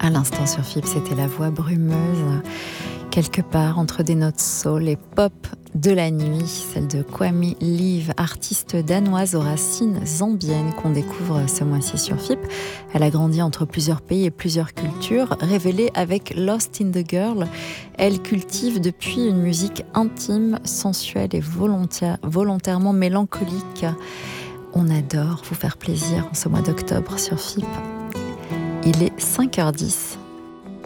À l'instant sur FIP, c'était la voix brumeuse, quelque part entre des notes soul et pop de la nuit, celle de Kwame Live, artiste danoise aux racines zambiennes qu'on découvre ce mois-ci sur FIP. Elle a grandi entre plusieurs pays et plusieurs cultures, révélée avec Lost in the Girl. Elle cultive depuis une musique intime, sensuelle et volontairement mélancolique. On adore vous faire plaisir en ce mois d'octobre sur FIP. Il est 5h10.